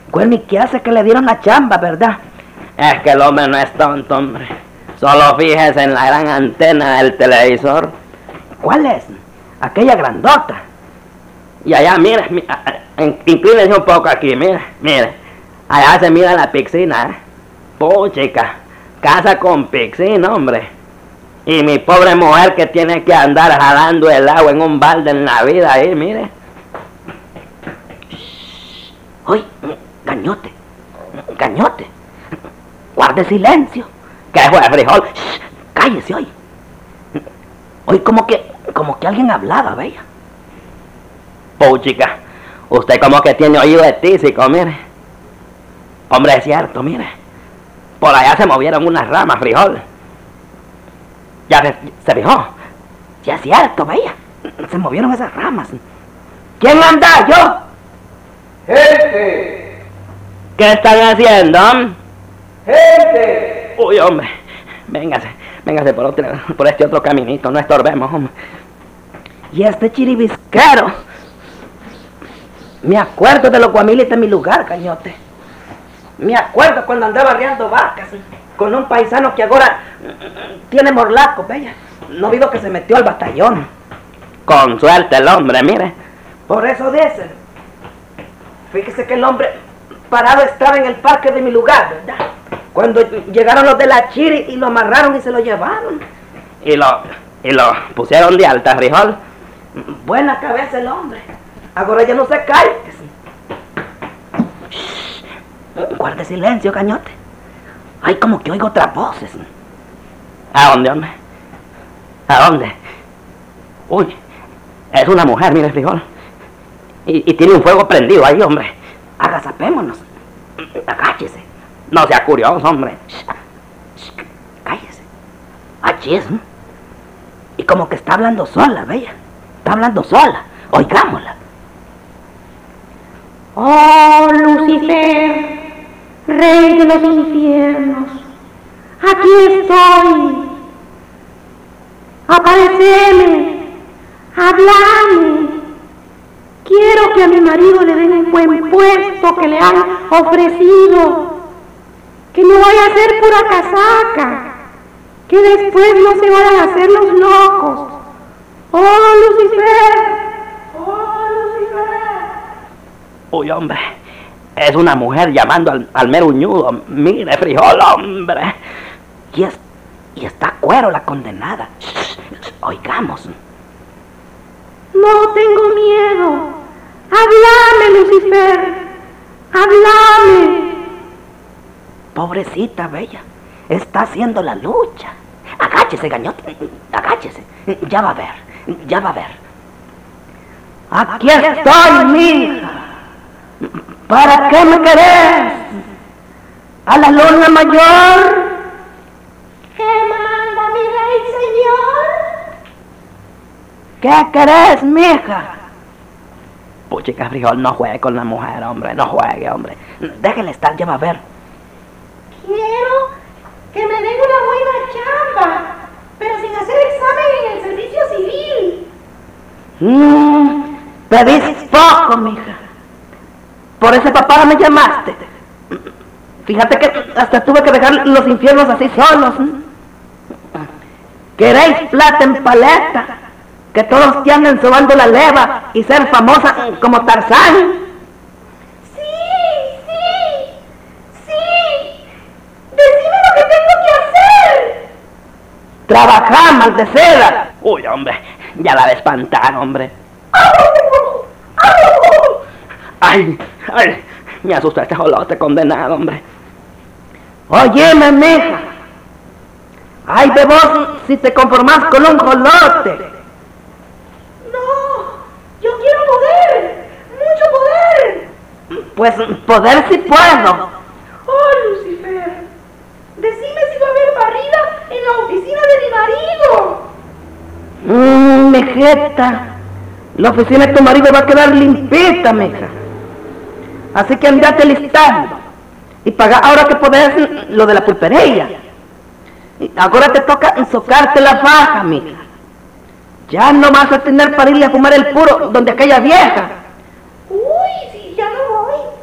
Cuerni, ¿qué hace que le dieron la chamba, verdad? Es que el hombre no es tonto, hombre. Solo fíjese en la gran antena del televisor. ¿Cuál es? Aquella grandota. Y allá, mire, inclínese un poco aquí, mire. Allá se mira la piscina, Puchica, casa con piscina, hombre. Y mi pobre mujer que tiene que andar jalando el agua en un balde en la vida ahí, mire. Oye, Gañote, guarde silencio. ¿Qué fue, frijol? Cállese, oye. Oye, como que alguien hablaba, bella. Puchica, usted como que tiene oído de tísico, mire. Hombre, es cierto, mire. Por allá se movieron unas ramas, frijol. ¿Ya se fijó? Ya es cierto, bella. Se movieron esas ramas. ¿Quién anda? ¿Yo? ¡Gente! ¿Qué están haciendo? ¡Gente! Uy, hombre, véngase por este otro caminito, no estorbemos, hombre. Y este chiribisquero. Me acuerdo de los guamiles de mi lugar, Gañote. Me acuerdo cuando andaba arriando vacas con un paisano que ahora tiene morlaco, bella. No vivo que se metió al batallón. Con suerte el hombre, mire. Por eso dicen. Fíjese que el hombre parado estaba en el parque de mi lugar, ¿verdad? Cuando llegaron los de la Chiri y lo amarraron y se lo llevaron. Y lo pusieron de alta, frijol. Buena cabeza el hombre. Ahora ya no se cae. Guarde silencio, Gañote. Ay, como que oigo otras voces. ¿A dónde, hombre? ¿A dónde? Uy, es una mujer, mire, frijol. Y tiene un fuego prendido ahí, hombre. Agazapémonos. Agáchese. No sea curioso, hombre. Cállese. Allí es. Y como que está hablando sola, bella. Está hablando sola. Oigámosla. Oh, Lucifer, rey de los infiernos, aquí estoy. Apareceme, hablame. Quiero que a mi marido le den un buen puesto que le han ofrecido. Que no vaya a ser pura casaca. Que después no se vayan a hacer los locos. Oh, Lucifer. Oh, Lucifer. Uy, hombre, es una mujer llamando al meruñudo. Mire, frijol, hombre. Y está cuero la condenada. Oigamos. No tengo miedo. Háblame, Lucifer. Háblame. Pobrecita, bella. Está haciendo la lucha. Agáchese, Gañote. Agáchese. Ya va a ver. Aquí estoy, mija. ¿Para qué me querés? ¿A la luna mayor? ¿Qué manda mi rey, señor? ¿Qué querés, mija? Puchica, frijol, no juegue con la mujer, hombre. No juegue, hombre. Déjele estar, ya va a ver. Quiero que me den una buena chamba, pero sin hacer examen en el servicio civil. Pedís poco, mija. Por ese papá me llamaste. Fíjate que hasta tuve que dejar los infiernos así solos. ¿Queréis plata en paleta? Que todos te anden sobando la leva y ser famosa como Tarzán. Sí. Decime lo que tengo que hacer. Trabajar, maldecida. Uy, hombre, ya la despantaron, hombre. Ay, me asustó este jolote condenado, hombre. Óyeme, mija. Ay, de vos si te conformás con un jolote. No, yo quiero poder, mucho poder. Pues poder sí puedo. Oh, Lucifer, decime si va a haber barrida en la oficina de mi marido. Mijeta, la oficina de tu marido va a quedar limpita, mija. Así que andate listando y paga ahora que podés lo de la pulpería. Y ahora te toca ensocarte la faja, mija. Ya no vas a tener para irle a fumar el puro donde aquella vieja